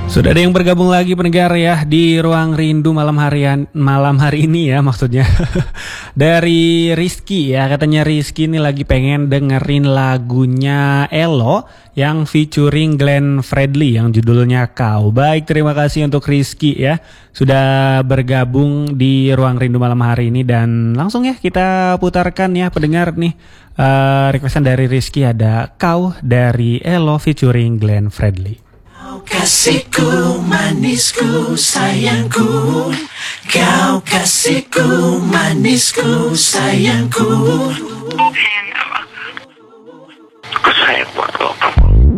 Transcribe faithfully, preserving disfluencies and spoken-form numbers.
Sudah ada yang bergabung lagi pendengar ya di Ruang Rindu malam harian malam hari ini ya maksudnya. Dari Rizky ya, katanya Rizky ini lagi pengen dengerin lagunya Ello yang featuring Glenn Fredly yang judulnya Kau. Baik, terima kasih untuk Rizky ya sudah bergabung di Ruang Rindu malam hari ini, dan langsung ya kita putarkan ya pendengar nih uh, requestan dari Rizky, ada Kau dari Ello featuring Glenn Fredly. Kasihku, manisku, sayangku. Kau kasihku, manisku, sayangku.